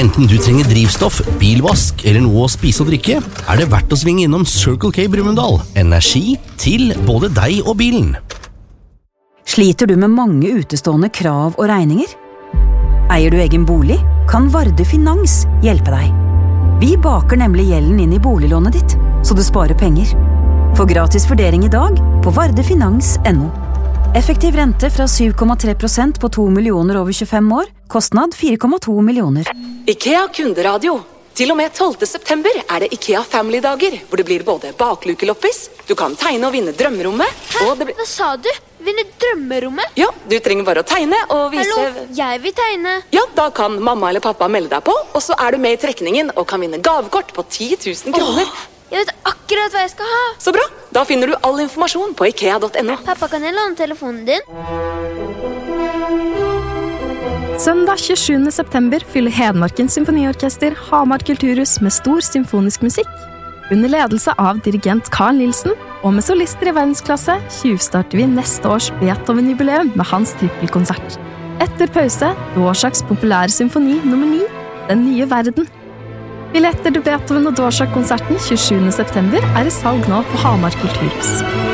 Enten du trenger drivstoff, bilvask eller noe å spise og drikke, det verdt å svinge innom Circle K Brumunddal. Energi til både deg og bilen. Sliter du med mange utestående krav og regninger? Eier du egen bolig, kan Varde Finans hjelpe deg. Vi baker nemlig gjelden inn i boliglånet ditt, så du sparer penger. Få gratis vurdering i dag på vardefinans.no. Effektiv rente fra 7,3% på 2 millioner over 25 år. Kostnad 4,2 millioner. IKEA kunderadio. Til og med 12. september det IKEA Family-dager, hvor det blir både baklukeloppis, du kan tegne og vinne drømmerommet, og det blir... Hva sa du? Vinne drømmerommet? Ja, du trenger bare å tegne og vise... Hallo, jeg vil tegne. Ja, da kan mamma eller pappa melde deg på, og så du med i trekningen og kan vinne gavekort på 10 000 kroner. Jeg vet akkurat hva jeg skal ha. Så bra, da finner du all informasjon på ikea.no. Pappa, kan jeg låne telefonen din? Søndag 27. september fyller Hedmarkens Symfoniorkester Hamar Kulturhus med stor symfonisk musikk. Under ledelse av dirigent Carl Nilsen, og med solister i verdensklasse, tjuvstarter vi neste års Beethoven-jubileum med hans trippelkonsert. Etter pause, Dvořáks populære symfoni nummer 9, Den nye verden. Billetter til Beethoven og Dvořák-konserten 27. september i salg nå på Hamar Kulturhus.